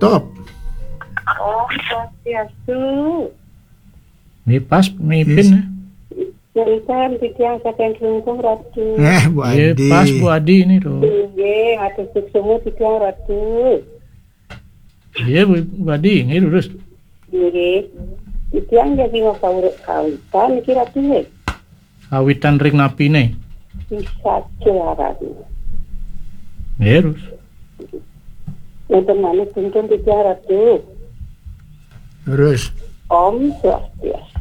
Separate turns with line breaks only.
stop.
Oh, swastiastu.
Ini pas mimpin.
Nyerikan titiang saking lungkung Ratu.
Bu
Iya,
Adi.
pas Bu Adi ini tuh.
Nggih, atur suksumu titiang Ratu.
Iya Bu Adi, ini terus.
Nggih. Titiang jadi mau kawitan iki Ratu nggih.
Kawitan ring napi nih.
Bisa juara.
Iya terus.
Untuk manis tuntun titiang Ratu.
Terus.
Om Swastiastu.